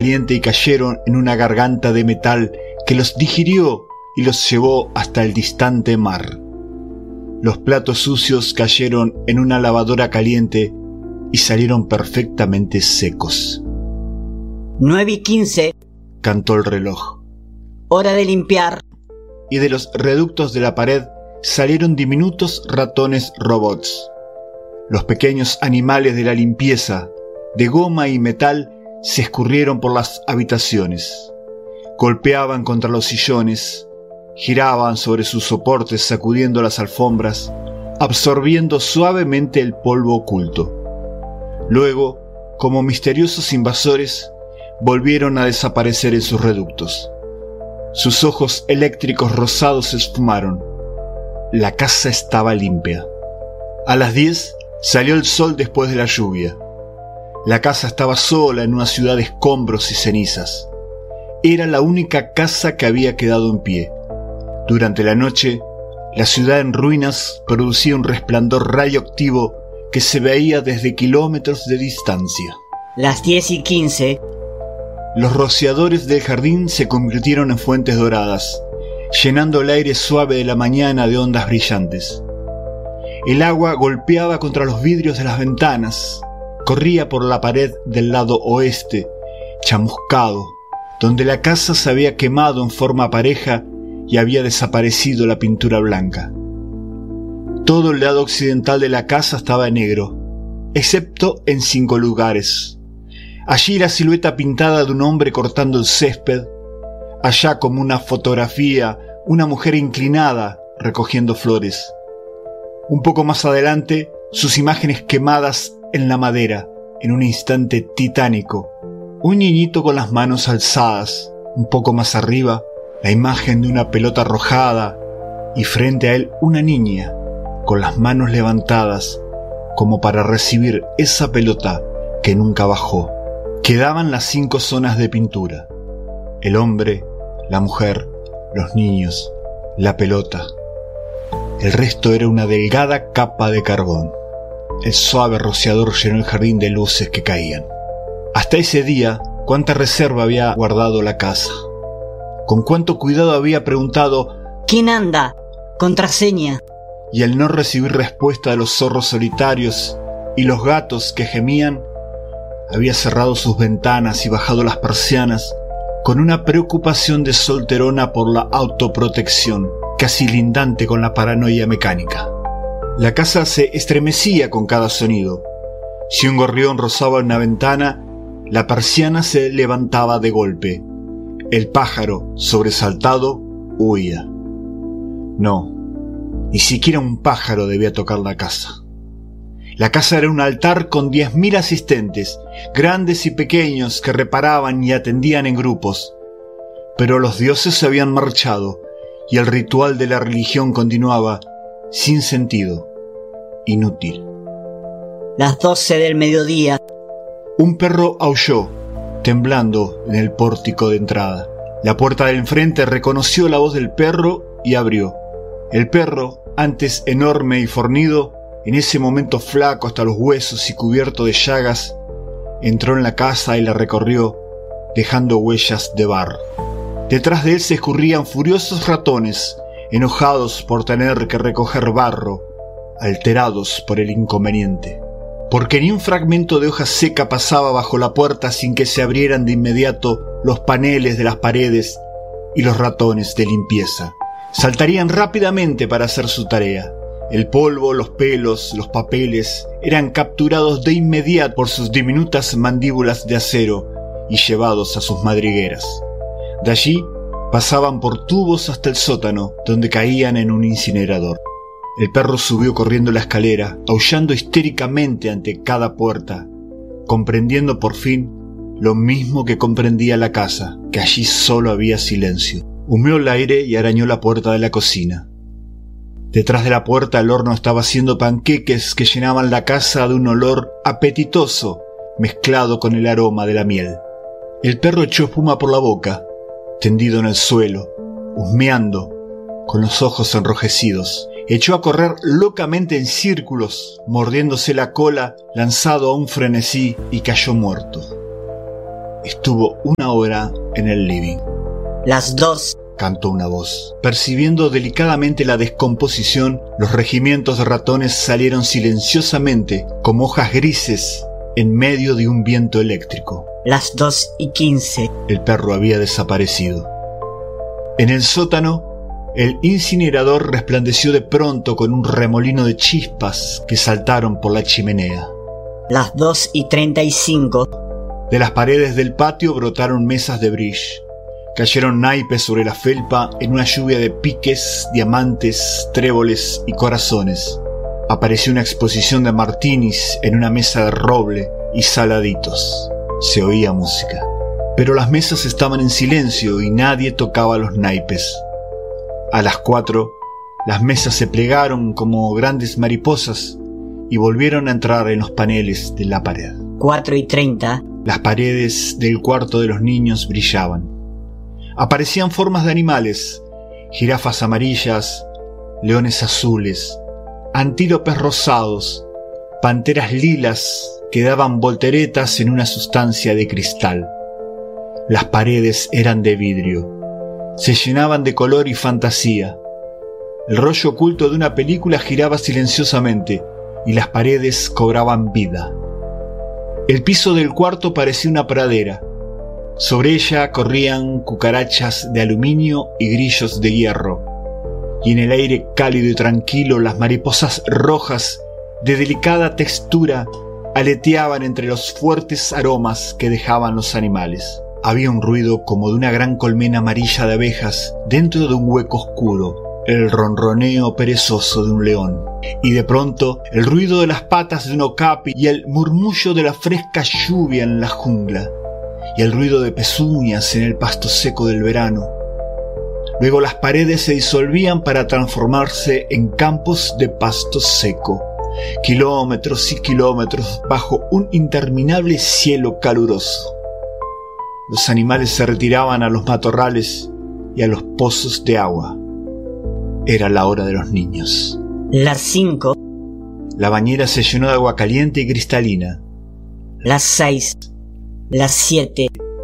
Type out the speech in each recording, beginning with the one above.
caliente y cayeron en una garganta de metal que los digirió y los llevó hasta el distante mar. Los platos sucios cayeron en una lavadora caliente y salieron perfectamente secos. 9:15, cantó el reloj. hora de limpiar. Y de los reductos de la pared salieron diminutos ratones robots. Los pequeños animales de la limpieza, de goma y metal, se escurrieron por las habitaciones. Golpeaban contra los sillones, giraban sobre sus soportes sacudiendo las alfombras, absorbiendo suavemente el polvo oculto. Luego, como misteriosos invasores, volvieron a desaparecer en sus reductos. Sus ojos eléctricos rosados se esfumaron. La casa estaba limpia. A las 10 salió el sol después de la lluvia. La casa estaba sola en una ciudad de escombros y cenizas. Era la única casa que había quedado en pie. Durante la noche, la ciudad en ruinas producía un resplandor radioactivo que se veía desde kilómetros de distancia. Las 10:15, Los rociadores del jardín se convirtieron en fuentes doradas, llenando el aire suave de la mañana de ondas brillantes. El agua golpeaba contra los vidrios de las ventanas, corría por la pared del lado oeste, chamuscado, donde la casa se había quemado en forma pareja y había desaparecido la pintura blanca. Todo el lado occidental de la casa estaba negro, excepto en 5 lugares. Allí la silueta pintada de un hombre cortando el césped, allá como una fotografía, una mujer inclinada recogiendo flores. Un poco más adelante, sus imágenes quemadas en la madera, en un instante titánico. Un niñito con las manos alzadas, un poco más arriba, la imagen de una pelota arrojada, y frente a él una niña, con las manos levantadas, como para recibir esa pelota que nunca bajó. Quedaban las 5 zonas de pintura: el hombre, la mujer, los niños, la pelota. El resto era una delgada capa de carbón. El suave rociador llenó el jardín de luces que caían. Hasta ese día, cuánta reserva había guardado la casa. Con cuánto cuidado había preguntado ¿quién anda? Contraseña. Y al no recibir respuesta de los zorros solitarios y los gatos que gemían, había cerrado sus ventanas y bajado las persianas con una preocupación de solterona por la autoprotección, casi lindante con la paranoia mecánica. La casa se estremecía con cada sonido. Si un gorrión rozaba una ventana, la persiana se levantaba de golpe. El pájaro, sobresaltado, huía. No, ni siquiera un pájaro debía tocar la casa. La casa era un altar con 10.000 asistentes, grandes y pequeños, que reparaban y atendían en grupos. Pero los dioses se habían marchado y el ritual de la religión continuaba, sin sentido, inútil. Las 12 del mediodía. Un perro aulló, temblando en el pórtico de entrada. La puerta del enfrente reconoció la voz del perro y abrió. El perro, antes enorme y fornido, en ese momento flaco hasta los huesos y cubierto de llagas, entró en la casa y la recorrió, dejando huellas de barro. Detrás de él se escurrían furiosos ratones, enojados por tener que recoger barro, alterados por el inconveniente. Porque ni un fragmento de hoja seca pasaba bajo la puerta sin que se abrieran de inmediato los paneles de las paredes y los ratones de limpieza saltarían rápidamente para hacer su tarea. El polvo, los pelos, los papeles eran capturados de inmediato por sus diminutas mandíbulas de acero y llevados a sus madrigueras. De allí pasaban por tubos hasta el sótano, donde caían en un incinerador. El perro subió corriendo la escalera, aullando histéricamente ante cada puerta, comprendiendo por fin lo mismo que comprendía la casa, que allí solo había silencio. Humeó el aire y arañó la puerta de la cocina. Detrás de la puerta el horno estaba haciendo panqueques que llenaban la casa de un olor apetitoso mezclado con el aroma de la miel. El perro echó espuma por la boca, tendido en el suelo, husmeando, con los ojos enrojecidos. Echó a correr locamente en círculos, mordiéndose la cola, lanzado a un frenesí, y cayó muerto. Estuvo 1 hora en el living. Las 2. Cantó una voz. Percibiendo delicadamente la descomposición, los regimientos de ratones salieron silenciosamente, como hojas grises, en medio de un viento eléctrico. Las 2:15. El perro había desaparecido. En el sótano, el incinerador resplandeció de pronto con un remolino de chispas que saltaron por la chimenea. Las 2:35. De las paredes del patio brotaron mesas de bridge. Cayeron naipes sobre la felpa en una lluvia de piques, diamantes, tréboles y corazones. Apareció una exposición de martinis en una mesa de roble y saladitos. Se oía música. Pero las mesas estaban en silencio y nadie tocaba los naipes. A las 4, las mesas se plegaron como grandes mariposas y volvieron a entrar en los paneles de la pared. 4:30. Las paredes del cuarto de los niños brillaban. Aparecían formas de animales, jirafas amarillas, leones azules, antílopes rosados, panteras lilas que daban volteretas en una sustancia de cristal. Las paredes eran de vidrio, se llenaban de color y fantasía. El rollo oculto de una película giraba silenciosamente y las paredes cobraban vida. El piso del cuarto parecía una pradera. Sobre ella corrían cucarachas de aluminio y grillos de hierro, y en el aire cálido y tranquilo las mariposas rojas de delicada textura aleteaban entre los fuertes aromas que dejaban los animales. Había un ruido como de una gran colmena amarilla de abejas dentro de un hueco oscuro, el ronroneo perezoso de un león, y de pronto el ruido de las patas de un okapi y el murmullo de la fresca lluvia en la jungla, y el ruido de pezuñas en el pasto seco del verano. Luego las paredes se disolvían para transformarse en campos de pasto seco, kilómetros y kilómetros bajo un interminable cielo caluroso. Los animales se retiraban a los matorrales y a los pozos de agua. Era la hora de los niños. Las 5. La bañera se llenó de agua caliente y cristalina. Las 6. Las 7.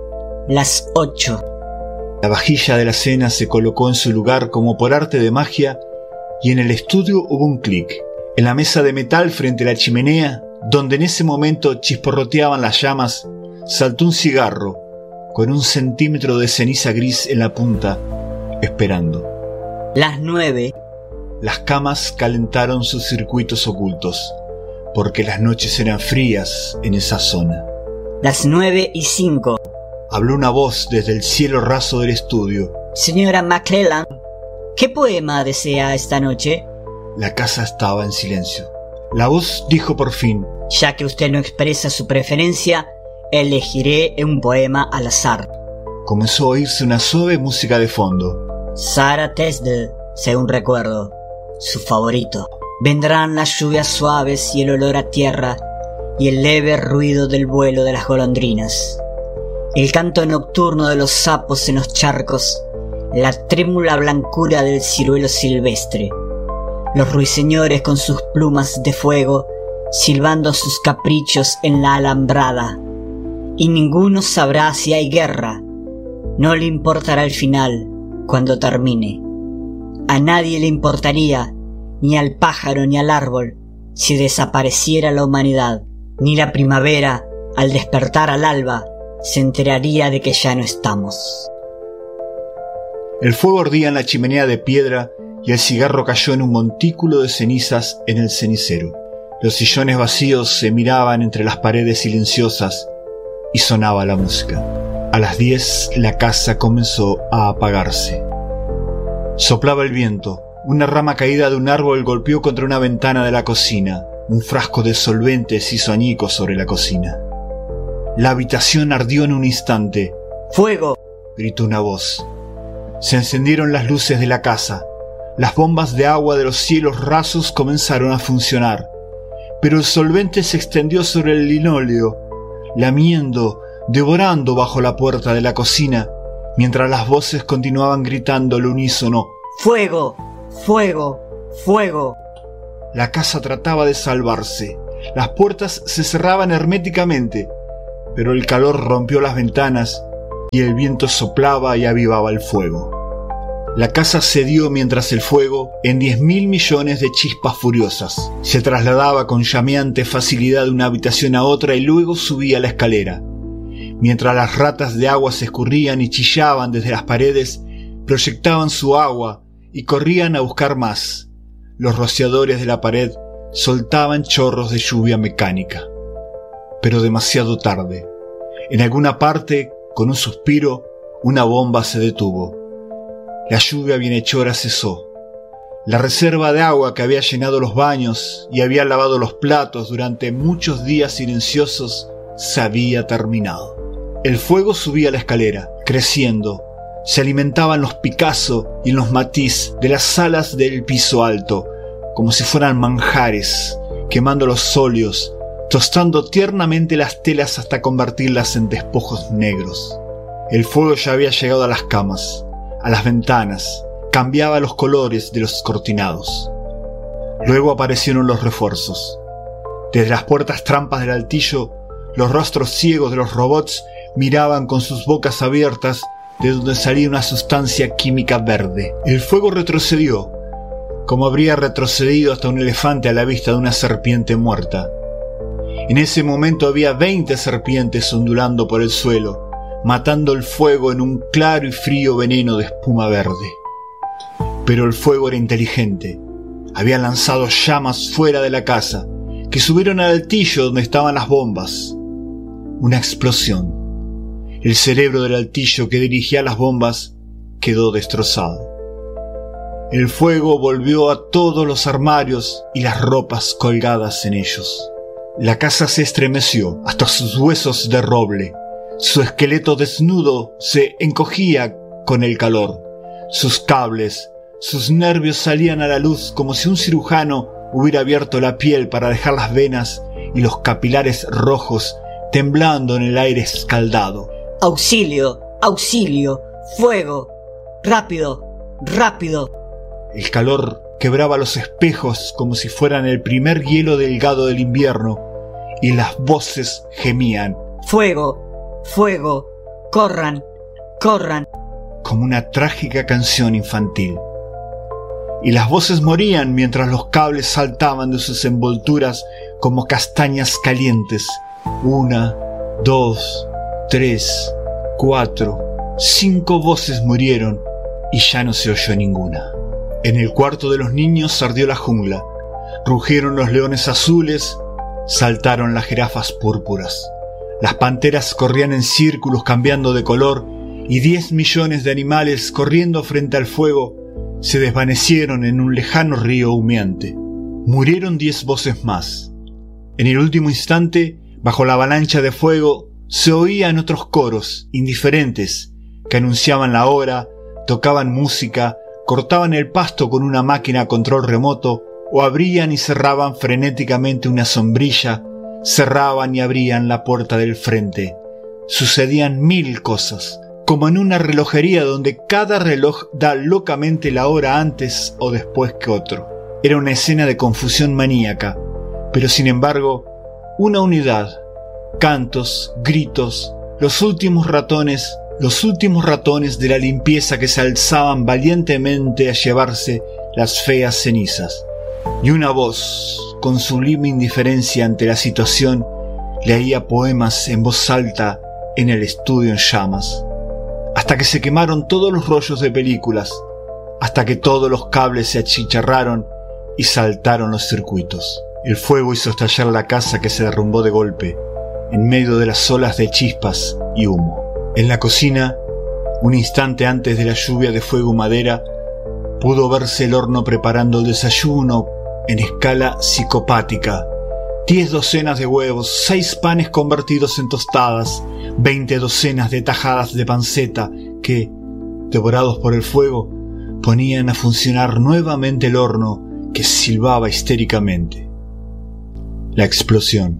Las 8. La vajilla de la cena se colocó en su lugar como por arte de magia y en el estudio hubo un clic. En la mesa de metal frente a la chimenea, donde en ese momento chisporroteaban las llamas, saltó un cigarro con 1 centímetro de ceniza gris en la punta, esperando. Las 9. Las camas calentaron sus circuitos ocultos, porque las noches eran frías en esa zona. Las 9:05. Habló una voz desde el cielo raso del estudio. Señora McClellan, ¿qué poema desea esta noche? La casa estaba en silencio. La voz dijo por fin: Ya que usted no expresa su preferencia, elegiré un poema al azar. Comenzó a oírse una suave música de fondo. Sarah Tesdell, según recuerdo, su favorito. Vendrán las lluvias suaves y el olor a tierra y el leve ruido del vuelo de las golondrinas. El canto nocturno de los sapos en los charcos, la trémula blancura del ciruelo silvestre, los ruiseñores con sus plumas de fuego silbando sus caprichos en la alambrada. Y ninguno sabrá si hay guerra, no le importará el final cuando termine. A nadie le importaría, ni al pájaro ni al árbol, si desapareciera la humanidad, ni la primavera, al despertar al alba, se enteraría de que ya no estamos. El fuego ardía en la chimenea de piedra y el cigarro cayó en un montículo de cenizas en el cenicero. Los sillones vacíos se miraban entre las paredes silenciosas y sonaba la música. A las 10 la casa comenzó a apagarse. Soplaba el viento. Una rama caída de un árbol golpeó contra una ventana de la cocina. Un frasco de solventes hizo añicos sobre la cocina. La habitación ardió en un instante. ¡Fuego!, gritó una voz. Se encendieron las luces de la casa. Las bombas de agua de los cielos rasos comenzaron a funcionar. Pero el solvente se extendió sobre el linóleo, lamiendo, devorando bajo la puerta de la cocina, mientras las voces continuaban gritando al unísono: ¡Fuego! ¡Fuego! ¡Fuego! La casa trataba de salvarse. Las puertas se cerraban herméticamente. pero el calor rompió las ventanas y el viento soplaba y avivaba el fuego. La casa cedió mientras el fuego, en 10.000 millones de chispas furiosas, se trasladaba con llameante facilidad de una habitación a otra y luego subía la escalera. Mientras las ratas de agua se escurrían y chillaban desde las paredes, proyectaban su agua y corrían a buscar más. Los rociadores de la pared soltaban chorros de lluvia mecánica. Pero demasiado tarde. En alguna parte, con un suspiro, una bomba se detuvo. La lluvia bienhechora cesó. La reserva de agua que había llenado los baños y había lavado los platos durante muchos días silenciosos se había terminado. El fuego subía la escalera, creciendo. Se alimentaban los Picasso y los Matisse de las salas del piso alto, como si fueran manjares, quemando los óleos, tostando tiernamente las telas hasta convertirlas en despojos negros. El fuego ya había llegado a las camas, a las ventanas, cambiaba los colores de los cortinados. Luego aparecieron los refuerzos. Desde las puertas trampas del altillo, los rostros ciegos de los robots miraban con sus bocas abiertas de donde salía una sustancia química verde. El fuego retrocedió, como habría retrocedido hasta un elefante a la vista de una serpiente muerta. En ese momento había 20 serpientes ondulando por el suelo, matando el fuego en un claro y frío veneno de espuma verde. Pero el fuego era inteligente. Había lanzado llamas fuera de la casa, que subieron al altillo donde estaban las bombas. Una explosión. El cerebro del altillo que dirigía las bombas quedó destrozado. El fuego volvió a todos los armarios y las ropas colgadas en ellos. La casa se estremeció hasta sus huesos de roble. Su esqueleto desnudo se encogía con el calor. Sus cables, sus nervios salían a la luz como si un cirujano hubiera abierto la piel para dejar las venas y los capilares rojos temblando en el aire escaldado. ¡Auxilio! ¡Auxilio! ¡Fuego! ¡Rápido! ¡Rápido! El calor quebraba los espejos como si fueran el primer hielo delgado del invierno, y las voces gemían. ¡Fuego! ¡Fuego! ¡Corran! ¡Corran! Como una trágica canción infantil. Y las voces morían mientras los cables saltaban de sus envolturas como castañas calientes. 1, 2, 3, 4, 5 voces murieron y ya no se oyó ninguna. En el cuarto de los niños ardió la jungla. Rugieron los leones azules, saltaron las jirafas púrpuras. Las panteras corrían en círculos cambiando de color y 10 millones de animales corriendo frente al fuego se desvanecieron en un lejano río humeante. Murieron 10 voces más. En el último instante, bajo la avalancha de fuego, se oían otros coros indiferentes que anunciaban la hora, tocaban música, cortaban el pasto con una máquina a control remoto o abrían y cerraban frenéticamente una sombrilla, cerraban y abrían la puerta del frente. Sucedían 1000 cosas, como en una relojería donde cada reloj da locamente la hora antes o después que otro. Era una escena de confusión maníaca, pero sin embargo, una unidad, cantos, gritos, los últimos ratones de la limpieza que se alzaban valientemente a llevarse las feas cenizas. Y una voz, con sublime indiferencia ante la situación, leía poemas en voz alta en el estudio en llamas. Hasta que se quemaron todos los rollos de películas, hasta que todos los cables se achicharraron y saltaron los circuitos. El fuego hizo estallar la casa que se derrumbó de golpe, en medio de las olas de chispas y humo. En la cocina, un instante antes de la lluvia de fuego y madera, pudo verse el horno preparando el desayuno en escala psicopática. 10 docenas de huevos, 6 panes convertidos en tostadas, 20 docenas de tajadas de panceta que, devorados por el fuego, ponían a funcionar nuevamente el horno que silbaba histéricamente. La explosión.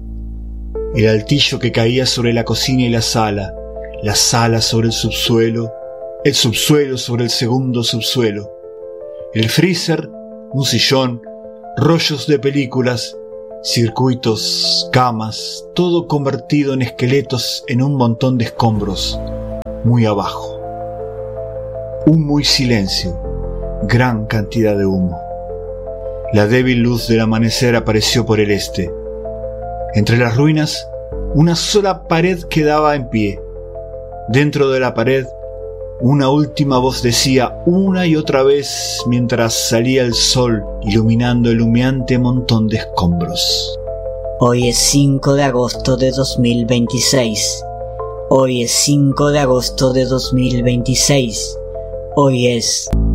El altillo que caía sobre la cocina y la sala sobre el subsuelo sobre el segundo subsuelo, el freezer, un sillón, rollos de películas, Circuitos, camas, todo convertido en esqueletos en un montón de escombros, muy abajo. Humo y silencio, gran cantidad de humo. La débil luz del amanecer apareció por el este. Entre las ruinas, una sola pared quedaba en pie. Dentro de la pared, una última voz decía una y otra vez mientras salía el sol iluminando el humeante montón de escombros. Hoy es 5 de agosto de 2026. Hoy es 5 de agosto de 2026. Hoy es